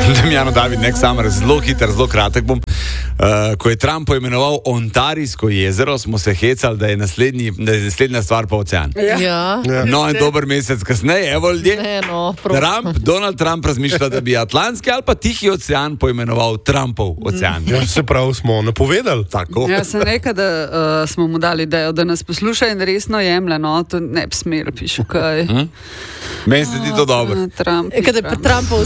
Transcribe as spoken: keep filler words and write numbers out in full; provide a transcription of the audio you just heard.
Damjano David, nek samar, zelo hiter, zelo kratek bom. Uh, ko je Trump poimenoval Ontarijsko jezero, smo se hecali, da je, naslednji, da je naslednja stvar pa ocean. Ja. Ja. No, in dober mesec kasneje, evo ljudje, Ne, no, Trump, Donald Trump razmišlja, da bi Atlantski ali pa Tihi ocean poimenoval Trumpov ocean. Ja, se pravi, smo napovedali. Tako. Jaz sem rekel, da uh, smo mu dali idejo, da nas posluša in resno jemlje, no, to ne bi smel, pišu kaj. Hm? Meni se ti to dobro. Trump. Kada je Trumpov